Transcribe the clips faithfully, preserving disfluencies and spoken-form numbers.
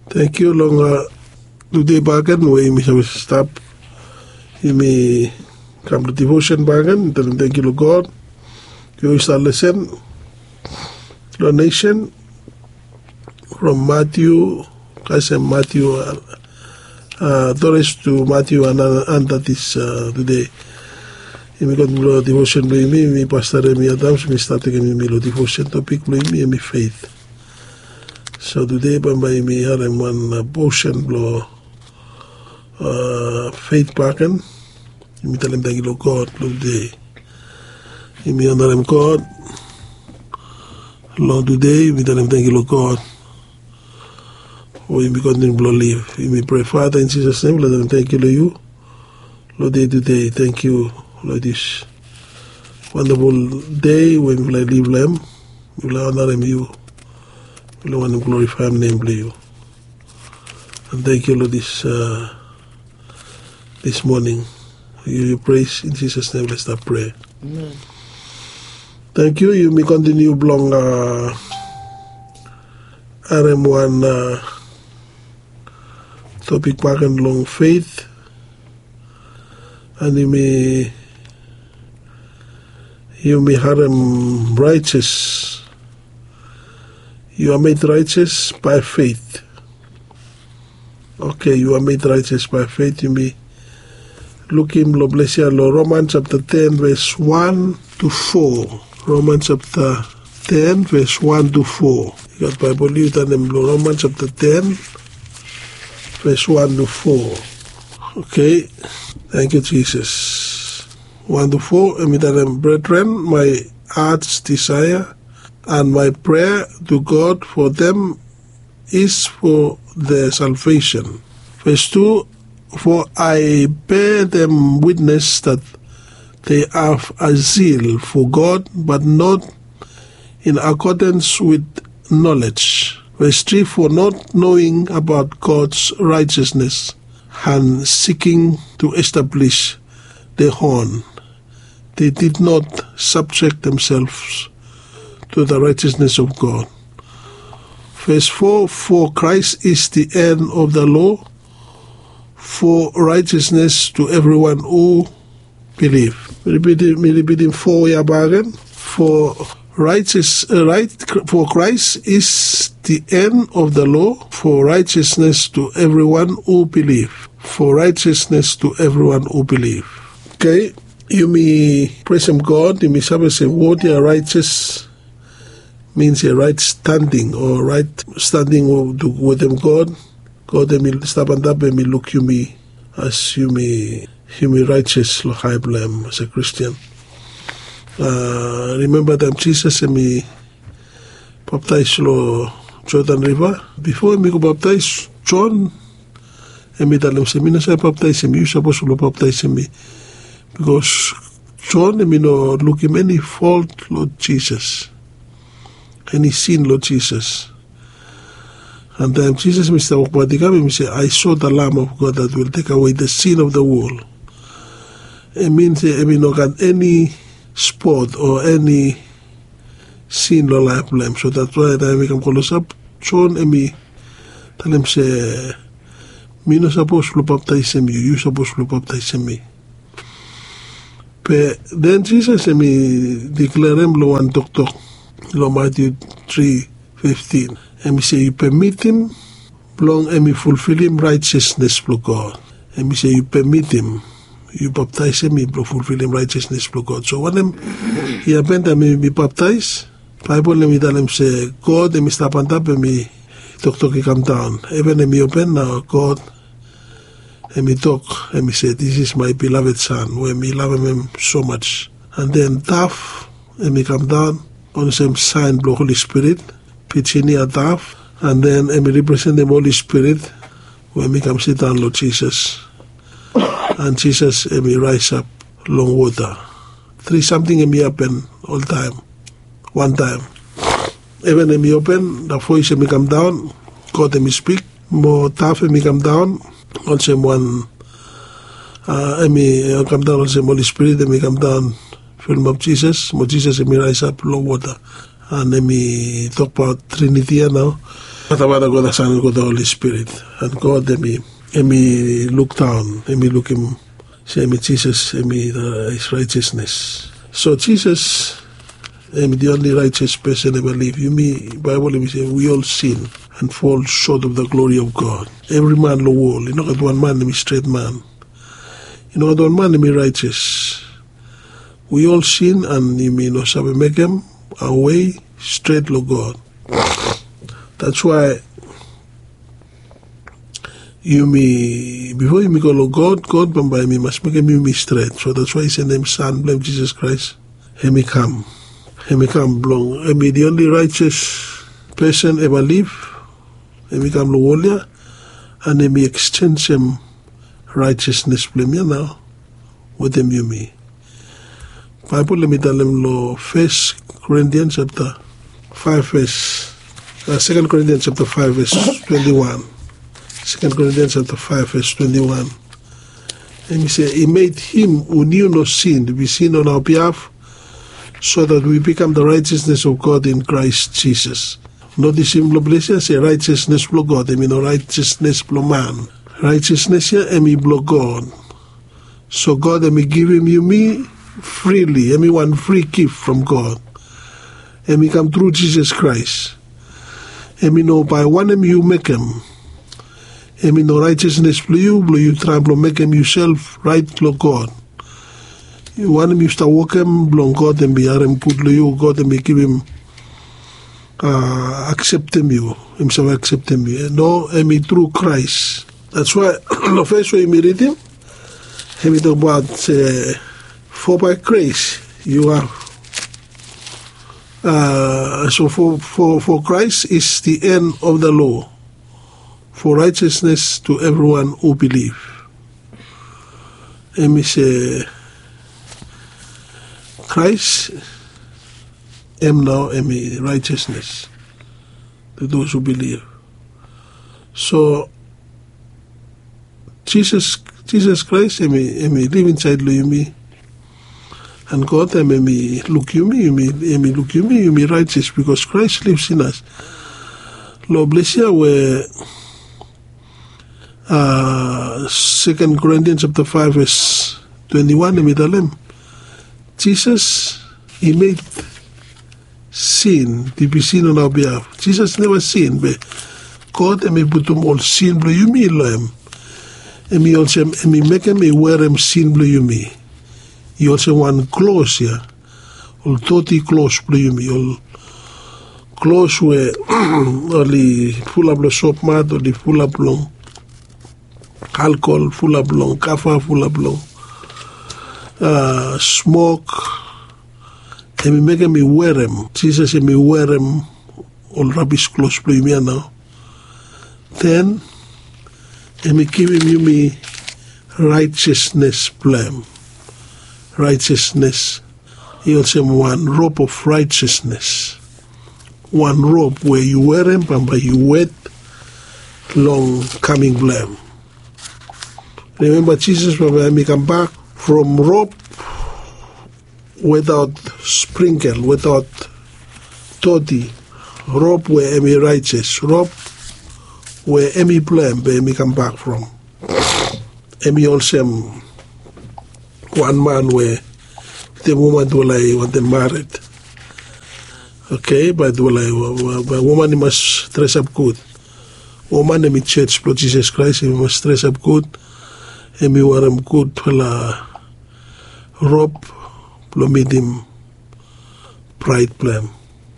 Thank you long uh, today bagan we may stop. You may come to devotion bagan. Thank you, Lord God. You start lesson. Donation from Matthew, kasi Matthew, uh, Doris to Matthew and under this uh, today. Imi kon lo devotion lo imi, imi Pastor Remy Adams, imi starting imi lo devotion topic lo imi, imi faith. So today, bamba imi harem one uh, portion lo uh, faith paken. Imi talem thank you lo God lo today. Imi honorem God. Lord today, imi talem thank you lo God. Oh, imi continue to live. Imi pray Father in Jesus' name, let them thank you lo you. Lord day today, thank you. Lord, this wonderful day when we live Lamb, we will honor him you, we will want to glorify him namely you. And thank you, Lord, this uh, this morning. We give you praise in Jesus' name. Let's start prayer. Amen. Thank you. You may continue long uh, R M one uh, topic back and long faith, and you may. You may harem righteous. You are made righteous by faith. Okay, you are made righteous by faith. You may look him, lo bless you, lo Romans chapter ten, verse one to four. Romans chapter ten, verse one to four. You got Bible, you tell them, lo Romans chapter ten, verse one to four. Okay, thank you, Jesus. Wonderful, brethren, my heart's desire and my prayer to God for them is for their salvation. Verse two, for I bear them witness that they have a zeal for God, but not in accordance with knowledge. Verse three, for not knowing about God's righteousness and seeking to establish their own, they did not subject themselves to the righteousness of God. Verse four, for Christ is the end of the law for righteousness to everyone who believe. Repeating four year bargain. For righteous, uh, right, for Christ is the end of the law for righteousness to everyone who believe. For righteousness to everyone who believe. Okay. You may praise him God, you may say, what you are righteous means a right standing or right standing with him God. God, may stop and up and may look you me as you may, you may righteous, lo high blame as a Christian. Uh, remember that Jesus and me baptized lo Jordan River. Before me go baptize John, and me tell him, say, me no say baptize him, you supposed to baptize me. Because John, I mean, no look him any fault, Lord Jesus, any sin, Lord Jesus. And then Jesus, Mister Okpadikam, he say, I saw the Lamb of God that will take away the sin of the world. It means, I mean, no got any spot or any sin, Lord, like blame. So that's why I make him call us up. John, I mean, tell him, say, me no supposed to baptize him, you, you supposed to baptize me. Then Jesus me declare him lo one tok tok lo Matthew three fifteen. And me say you permit him long and me fulfill him righteousness for God. And me say you permit him, you baptize him, you fulfill him righteousness for God. So when him he happened to me be baptized, Bible me tell him say God and me stop and tap and me tok tok he come down. Even me open now God. And me talk, and me say, this is my beloved son, where me love him so much. And then tough, and me come down, on the same sign, the Holy Spirit, pitching a tough, and then and me represent the Holy Spirit, when me come sit down, Lord Jesus. And Jesus, and me rise up, long water. Three something, and me happen all time, one time. Even and me open, the voice, and me come down, God, and me speak, more tough, and me come down, also one uh, me come down also Holy Spirit and me come down film of Jesus mo Jesus and me rise up low water and me talk about Trinity now Father, God, the Son, and God, the Holy Spirit. And God, let me, let me look down, let me look him, say me Jesus, let me the, his righteousness. So Jesus, I'm the only righteous person ever live. You me, Bible, let me say, we all sin and fall short of the glory of God. Every man the world. You know, got one man, let me straight man. You know, got one man, let me righteous. We all sin and you mean, no, so we make him our way straight to God. That's why you me before you me go to God, God by me must make him you me straight. So that's why he sent him son, blame Jesus Christ. He me come. He me come belong. He me the only righteous person ever live. He me come Lowolia and he me exchange him righteousness blame you now with him you me. Bible let me tell him lo First Corinthians chapter five verse Uh, Second Corinthians chapter five verse twenty-one. Second Corinthians chapter five verse twenty-one. And he said, he made him who knew no sin to be sin on our behalf, so that we become the righteousness of God in Christ Jesus. Notice him, blessed, say righteousness of God. I mean, no righteousness of man. Righteousness here, I mean, God. So God, I mean, give him you me freely. I mean, one free gift from God. I mean, come through Jesus Christ. And me know by one him you make him. And me know righteousness for you, blow you try blow make him yourself right blow God. You want him you start walk him, blow God and be him good blow you, God and be give him uh accept him you, himself accept him you. No, and me through Christ. That's why the first way me read him, he me talk about uh, for by grace you are Uh, so for, for, for Christ is the end of the law, for righteousness to everyone who believe. Let me say, Christ am now am righteousness to those who believe. So Jesus Jesus Christ am am live inside you me. And God, I may look you me, you may, may look you me, you may righteous because Christ lives in us. Lord bless you, where uh, Second Corinthians chapter five verse twenty-one, I may tell him, Jesus, he made sin to be seen on our behalf. Jesus never sinned, but God, I may put him all sin blue you me, him. And me also, I may make him wear him sin blue you me. You also want clothes here. All totally clothes play you me. All clothes where only full of the soap mat or the full of long alcohol, full of long kaffa, full of long uh, smoke. And me make me wear them. Jesus said me wear them. All rubbish clothes play me now. Then and me give him you me righteousness blame. Righteousness, he also one robe of righteousness, one robe where you wear him, and by you wet, long coming blame. Remember, Jesus, when he come back from robe without sprinkle, without toti, robe where he righteous, robe where he blame, where he come back from. He also one man where the woman do like when they married. Okay, but do like but woman must dress up good. Woman in church, Lord Jesus Christ, he must dress up good. And we wear him good for la robe, plumid him pride plan.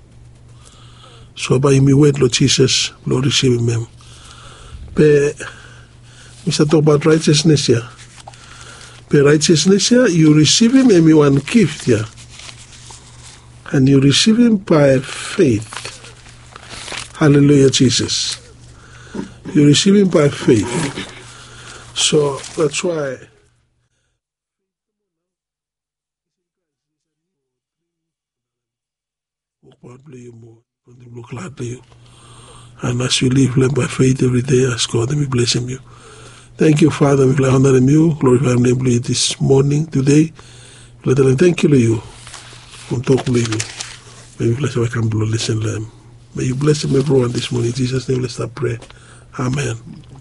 So by me wait, Lord Jesus, Lord receive him. But Mister talk about righteousness here. But righteousness here, you receive him and you one gift here. And you receive him by faith. Hallelujah, Jesus. You receive him by faith. So that's why and as you live by faith every day, ask God and we bless him you. Thank you, Father. We honor him you, glorify him name this morning, today. Thank you to you. From talk to you. Maybe bless you, I can listen to them. May you bless him, everyone, this morning. In Jesus' name, let's start prayer. Amen.